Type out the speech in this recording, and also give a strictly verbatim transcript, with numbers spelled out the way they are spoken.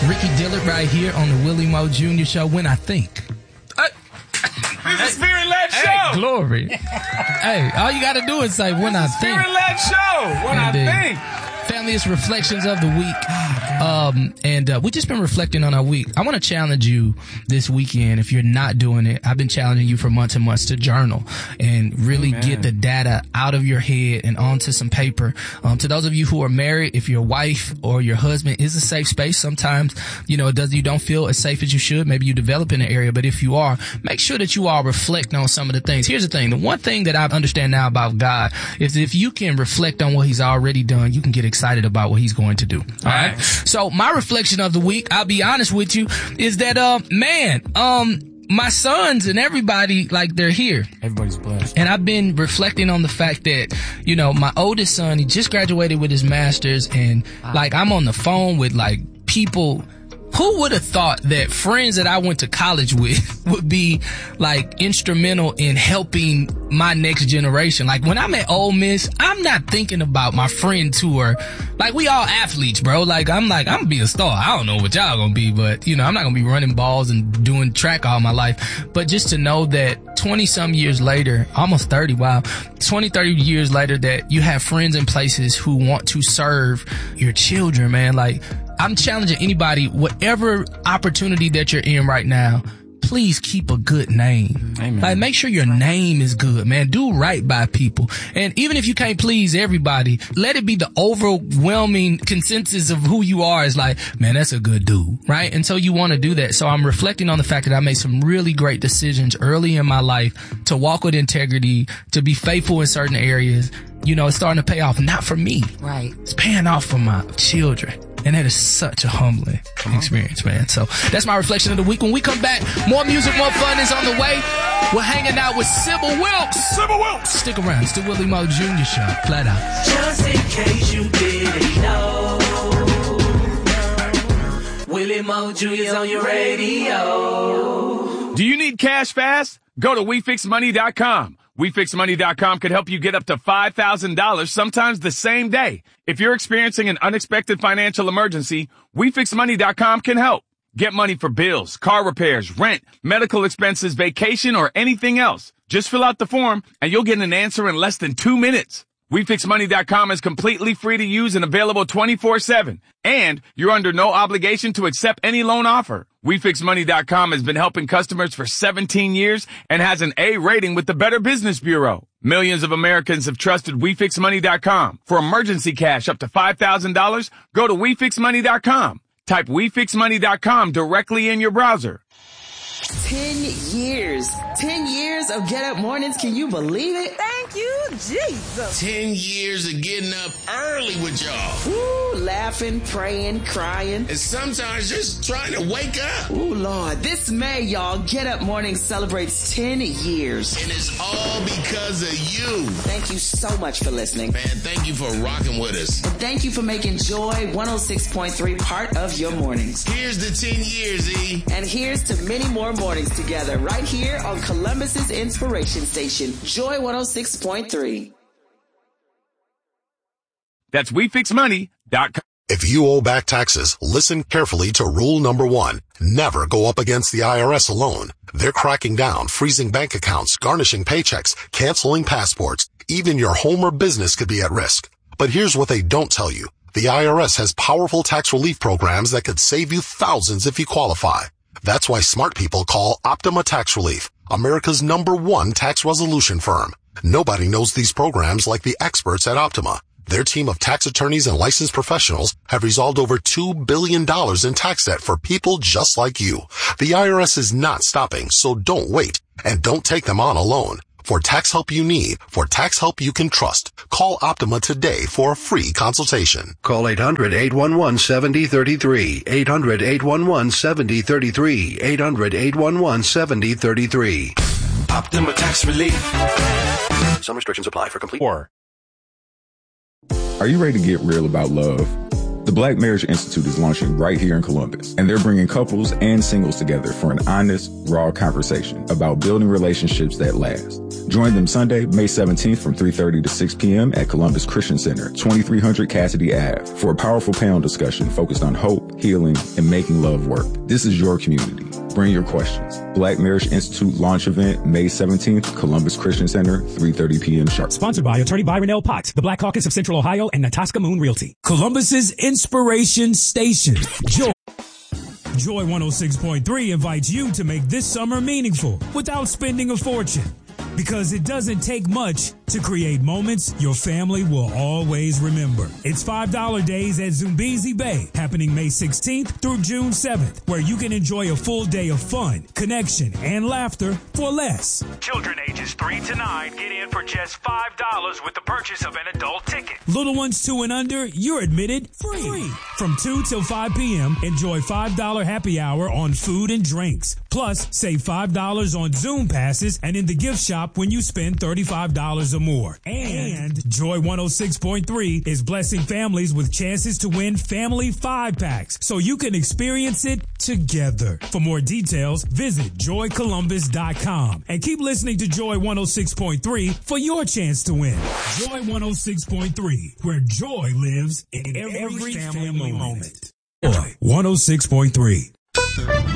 Ricky Dillard right here on the Willie Moe Junior Show. When I think. Uh, It's a spirit-led show. Hey, glory. Hey, all you got to do is say, when I think. Spirit-led show. When Indeed. I think. Family, it's Reflections of the Week. Um, and uh, we've just been reflecting on our week. I want to challenge you this weekend. If you're not doing it, I've been challenging you for months and months to journal and really Amen. get the data out of your head and onto some paper. Um, to those of you who are married, if your wife or your husband is a safe space, sometimes, you know, it does, you don't feel as safe as you should. Maybe you develop in the area, but if you are, make sure that you all reflect on some of the things. Here's the thing. The one thing that I understand now about God is if you can reflect on what he's already done, you can get excited about what he's going to do. All right. So my reflection of the week, I'll be honest with you, is that, uh, man, um, my sons and everybody, like, they're here. Everybody's blessed. And I've been reflecting on the fact that, you know, my oldest son, he just graduated with his master's, and like, I'm on the phone with like people. Who would have thought that friends that I went to college with would be like instrumental in helping my next generation? Like when I'm at Ole Miss, I'm not thinking about my friends who are like, we all athletes, bro. Like I'm like, I'm gonna be a star. I don't know what y'all gonna be, but you know, I'm not gonna be running balls and doing track all my life. But just to know that twenty some years later, almost thirty, wow, twenty, thirty years later, that you have friends in places who want to serve your children, man. Like, I'm challenging anybody, whatever opportunity that you're in right now, please keep a good name. Amen. Like, make sure your name is good, man. Do right by people. And even if you can't please everybody, let it be the overwhelming consensus of who you are is like, man, that's a good dude, right? And so you want to do that. So I'm reflecting on the fact that I made some really great decisions early in my life to walk with integrity, to be faithful in certain areas. You know, it's starting to pay off, not for me. Right. It's paying off for my children. And that is such a humbling experience, man. So that's my reflection of the week. When we come back, more music, more fun is on the way. We're hanging out with Sybil Wilkes. Sybil Wilkes. Stick around. It's the Willie Moe Junior Show. Flat out. Just in case you didn't know, Willie Moe Junior's on your radio. Do you need cash fast? Go to we fix money dot com. we fix money dot com can help you get up to five thousand dollars, sometimes the same day. If you're experiencing an unexpected financial emergency, we fix money dot com can help. Get money for bills, car repairs, rent, medical expenses, vacation, or anything else. Just fill out the form and you'll get an answer in less than two minutes. we fix money dot com is completely free to use and available twenty-four seven. And you're under no obligation to accept any loan offer. we fix money dot com has been helping customers for seventeen years and has an A rating with the Better Business Bureau. Millions of Americans have trusted we fix money dot com. For emergency cash up to five thousand dollars, go to we fix money dot com. Type we fix money dot com directly in your browser. Ten years. Ten years of Get Up Mornings. Can you believe it? Thank you, Jesus. Ten years of getting up early with y'all. Ooh, laughing, praying, crying. And sometimes just trying to wake up. Ooh, Lord. This May, y'all, Get Up Mornings celebrates ten years. And it's all because of you. Thank you so much for listening. Man, thank you for rocking with us. And thank you for making Joy one oh six point three part of your mornings. Here's the ten years, E. And here's to many more mornings together right here on Columbus's Inspiration Station, Joy one oh six point three. That's we fix money dot com. If you owe back taxes, listen carefully to rule number one. Never go up against the I R S alone. They're cracking down, freezing bank accounts, garnishing paychecks, canceling passports. Even your home or business could be at risk. But here's what they don't tell you. The I R S has powerful tax relief programs that could save you thousands if you qualify. That's why smart people call Optima Tax Relief, America's number one tax resolution firm. Nobody knows these programs like the experts at Optima. Their team of tax attorneys and licensed professionals have resolved over two billion dollars in tax debt for people just like you. The I R S is not stopping, so don't wait. And don't take them on alone. For tax help you need, for tax help you can trust, call Optima today for a free consultation. Call eight hundred, eight one one, seven oh three three. eight hundred, eight one one, seven oh three three. eight hundred, eight one one, seven oh three three. Optima Tax Relief. Some restrictions apply. For complete. Four. Are you ready to get real about love? The Black Marriage Institute is launching right here in Columbus, and they're bringing couples and singles together for an honest, raw conversation about building relationships that last. Join them Sunday, May seventeenth from three thirty to six p.m. at Columbus Christian Center, twenty-three hundred Cassidy Avenue, for a powerful panel discussion focused on hope, healing, and making love work. This is your community. Bring your questions. Black Marriage Institute launch event, May seventeenth, Columbus Christian Center, three thirty p.m. sharp. Sponsored by Attorney Byron L. Potts, the Black Caucus of Central Ohio, and Natasca Moon Realty. Columbus's Inspiration Station. Joy. Joy one oh six point three invites you to make this summer meaningful without spending a fortune. Because it doesn't take much to create moments your family will always remember. It's five dollar days at Zumbizi Bay, happening May sixteenth through June seventh, where you can enjoy a full day of fun, connection, and laughter for less. Children ages three to nine get in for just five dollars with the purchase of an adult ticket. Little ones two and under, you're admitted free. free. From two till five p.m., enjoy five dollar happy hour on food and drinks. Plus, save five dollars on Zoom passes and in the gift shop when you spend thirty-five dollars or more. And Joy one oh six point three is blessing families with chances to win family five packs so you can experience it together. For more details, visit joy columbus dot com and keep listening to Joy one oh six point three for your chance to win. Joy one oh six point three, where joy lives in every, every family, family moment. Joy one oh six point three.